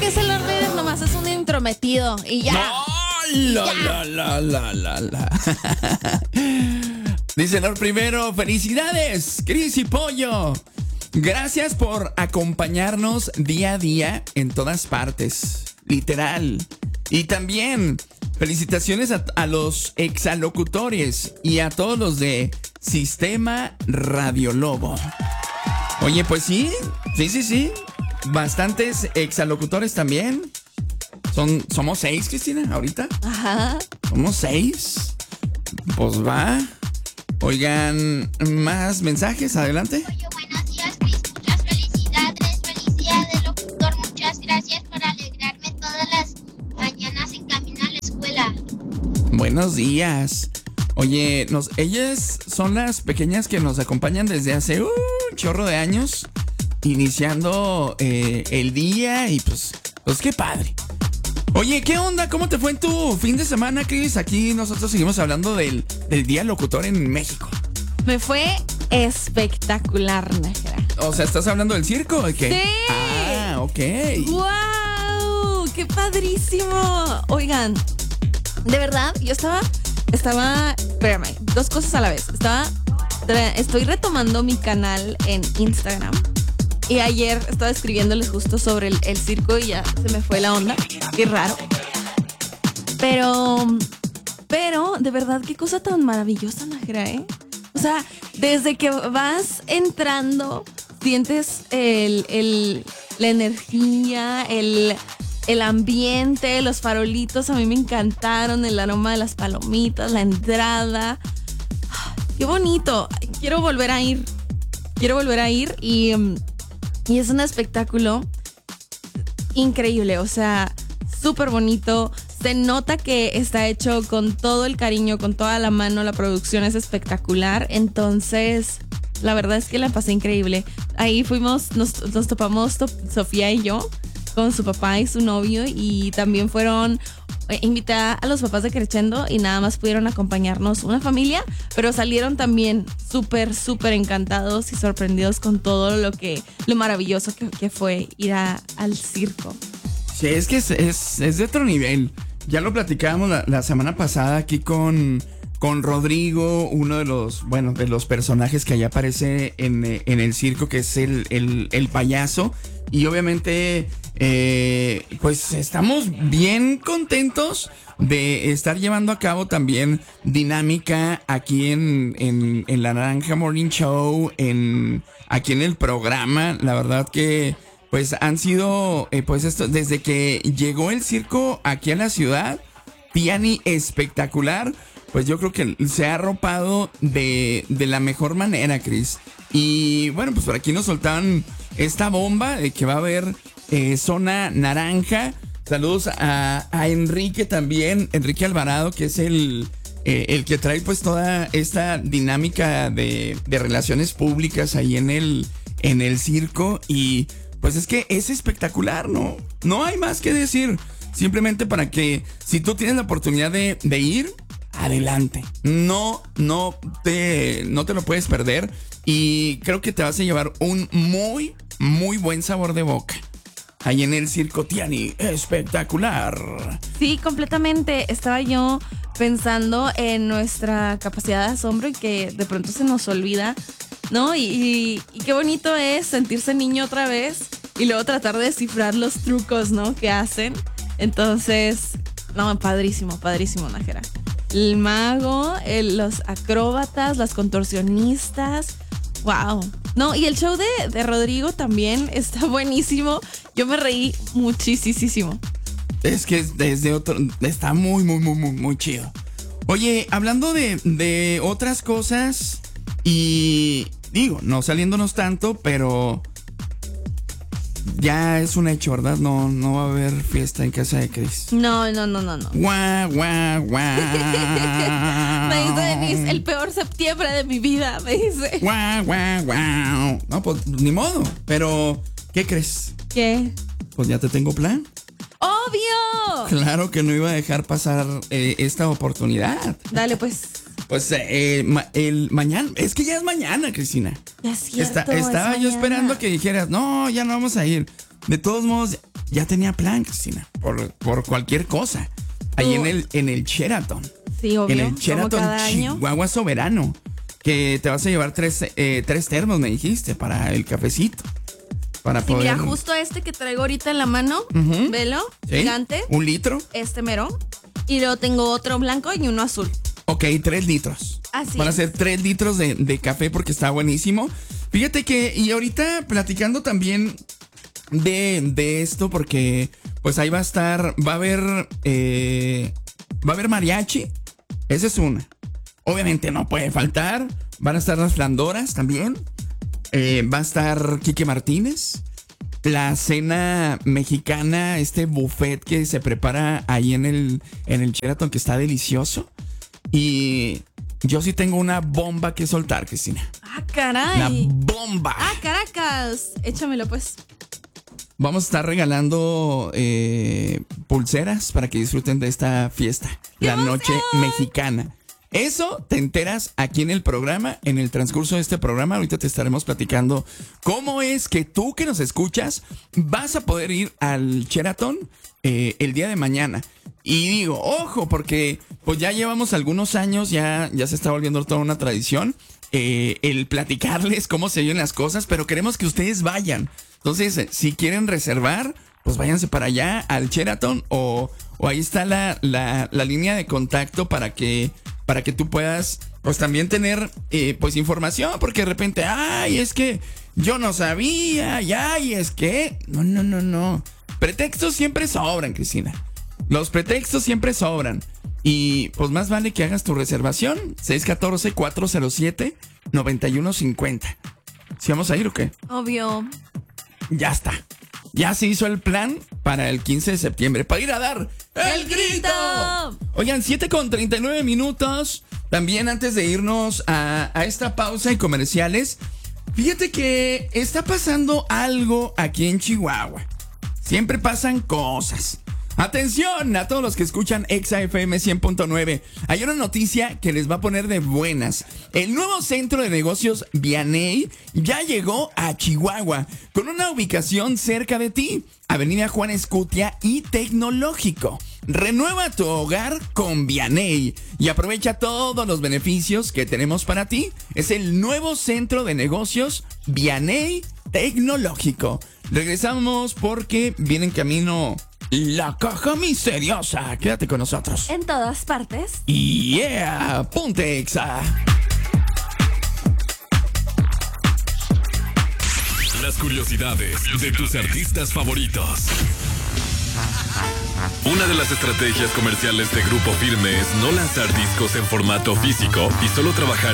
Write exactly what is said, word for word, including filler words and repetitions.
es el Lord Vader, nomás es un intrometido y ya. No, la, ya. la, la, la, la, la. Dice Lord primero, felicidades, Cris y Pollo. Gracias por acompañarnos día a día en todas partes, literal. Y también felicitaciones a, a los exalocutores y a todos los de Sistema Radio Lobo. Oye, pues sí, sí, sí, sí. Bastantes exalocutores también. Son, somos seis, Cristina, ahorita. Ajá. Somos seis. Pues va. Oigan, más mensajes, adelante. Oye, buenos días, Cris. Muchas felicidades. Felicidades, locutor. Muchas gracias por alegrarme todas las mañanas en camino a la escuela. Buenos días. Oye, nos, ellas son las pequeñas que nos acompañan desde hace un chorro de años, iniciando eh, el día y pues, pues qué padre. Oye, ¿qué onda? ¿Cómo te fue en tu fin de semana, Cris? Aquí nosotros seguimos hablando del, del Día Locutor en México. Me fue espectacular, Nájera. O sea, ¿estás hablando del circo? ¿De qué? Sí. Ah, ok. ¡Wow! ¡Qué padrísimo! Oigan, de verdad, yo estaba, estaba, espérame, dos cosas a la vez. Estaba, tra- estoy retomando mi canal en Instagram. Y ayer estaba escribiéndoles justo sobre el, el circo y ya se me fue la onda. Qué raro. Pero, pero, de verdad, qué cosa tan maravillosa, Nájera, ¿eh? O sea, desde que vas entrando, sientes el, el, la energía, el, el ambiente, los farolitos. A mí me encantaron, el aroma de las palomitas, la entrada. Qué bonito. Quiero volver a ir. Quiero volver a ir y... Y es un espectáculo increíble, o sea, súper bonito. Se nota que está hecho con todo el cariño, con toda la mano. La producción es espectacular. Entonces, la verdad es que la pasé increíble. Ahí fuimos, nos, nos topamos to- Sofía y yo con su papá y su novio. Y también fueron... Invité a los papás de Crescendo y nada más pudieron acompañarnos una familia, pero salieron también súper, súper encantados y sorprendidos con todo lo que, lo maravilloso que, que fue ir a, al circo. Sí, es que es, es, es de otro nivel. Ya lo platicábamos la, la semana pasada aquí con, con Rodrigo, uno de los, bueno, de los personajes que allá aparece en, en el circo, que es el, el, el payaso. Y obviamente, eh, pues estamos bien contentos de estar llevando a cabo también dinámica aquí en, en, en la Naranja Morning Show, en, aquí en el programa. La verdad que pues han sido, eh, pues esto, desde que llegó el circo aquí a la ciudad, Tiani, espectacular. Pues yo creo que se ha arropado de, de la mejor manera, Cris. Y bueno, pues por aquí nos soltaban esta bomba de que va a haber eh, zona naranja. Saludos a, a Enrique también, Enrique Alvarado, que es el, eh, el que trae pues toda esta dinámica de, de relaciones públicas ahí en el, en el circo. Y pues es que es espectacular, ¿no? No hay más que decir. Simplemente para que si tú tienes la oportunidad de, de ir, adelante. No, no te, no te lo puedes perder. Y creo que te vas a llevar un muy, muy buen sabor de boca. Ahí en el Circo Tiani, espectacular. Sí, completamente. Estaba yo pensando en nuestra capacidad de asombro y que de pronto se nos olvida, ¿no? Y, y, y qué bonito es sentirse niño otra vez y luego tratar de descifrar los trucos, ¿no? Que hacen. Entonces, no, padrísimo, padrísimo, Nájera. El mago, el, los acróbatas, las contorsionistas. Wow. No, y el show de, de Rodrigo también está buenísimo. Yo me reí muchísimo. Es que es desde otro, está muy, muy, muy, muy, muy chido. Oye, hablando de, de otras cosas y digo, no saliéndonos tanto, pero ya es un hecho, ¿verdad? No, no va a haber fiesta en casa de Cris. No, no, no, no, no. Guau, guau, guau. Me dice Denise, el peor septiembre de mi vida, me dice. Guau, guau, guau. No, pues ni modo. Pero, ¿qué crees? ¿Qué? Pues ya te tengo plan. ¡Obvio! Claro que no iba a dejar pasar eh, esta oportunidad. Dale, pues. Pues eh, ma- el mañana, es que ya es mañana, Cristina. Ya es cierto, Está- estaba es yo mañana. esperando que dijeras, no, ya no vamos a ir. De todos modos, ya tenía plan, Cristina, por, por cualquier cosa. Ahí en el, en el Sheraton. Sí, obvio. En el Sheraton Chihuahua Soberano. Que te vas a llevar tres, eh, tres termos, me dijiste, para el cafecito. Para sí, poder... mira, justo este que traigo ahorita en la mano, uh-huh. velo, ¿Sí? gigante. Un litro. Este mero. Y luego tengo otro blanco y uno azul. Ok, tres litros. Así Van a es. ser tres litros de, de café porque está buenísimo. Fíjate que, y ahorita platicando también de, de esto, porque pues ahí va a estar, va a haber, eh, va a haber mariachi. Esa es una. Obviamente no puede faltar. Van a estar las Flandoras también. Eh, va a estar Quique Martínez. La cena mexicana, este buffet que se prepara ahí en el, en el Sheraton, que está delicioso. Y yo sí tengo una bomba que soltar, Cristina. Ah, caray. La bomba. Ah, Caracas. Échamelo, pues. Vamos a estar regalando eh, pulseras para que disfruten de esta fiesta. La noche mexicana. Eso te enteras aquí en el programa, en el transcurso de este programa. Ahorita te estaremos platicando cómo es que tú que nos escuchas vas a poder ir al Sheraton eh, el día de mañana. Y digo, ojo, porque pues ya llevamos algunos años, ya, ya se está volviendo toda una tradición eh, el platicarles cómo se oyen las cosas, pero queremos que ustedes vayan. Entonces, eh, si quieren reservar, pues váyanse para allá al Sheraton o, o ahí está la, la, la línea de contacto para que... para que tú puedas, pues también tener, eh, pues información, porque de repente, ay, es que yo no sabía, y ay, es que, no, no, no, no. Pretextos siempre sobran, Cristina. Los pretextos siempre sobran. Y pues más vale que hagas tu reservación, seis uno cuatro, cuatro cero siete, nueve uno cinco cero. ¿Sí vamos a ir o qué? Obvio. Ya está. Ya se hizo el plan para el quince de septiembre, para ir a dar el, el grito. Oigan, siete con treinta y nueve minutos. También antes de irnos a, a esta pausa y comerciales, fíjate que está pasando algo aquí en Chihuahua. Siempre pasan cosas. Atención a todos los que escuchan Exa F M cien punto nueve. Hay una noticia que les va a poner de buenas. El nuevo centro de negocios Vianey ya llegó a Chihuahua con una ubicación cerca de ti. Avenida Juan Escutia y Tecnológico. Renueva tu hogar con Vianey y aprovecha todos los beneficios que tenemos para ti. Es el nuevo centro de negocios Vianey Tecnológico. Regresamos porque viene en camino la caja misteriosa. Quédate con nosotros. En todas partes. Yeah, ponte Exa. Las curiosidades de tus artistas favoritos. Una de las estrategias comerciales de Grupo Firme es no lanzar discos en formato físico y solo trabajar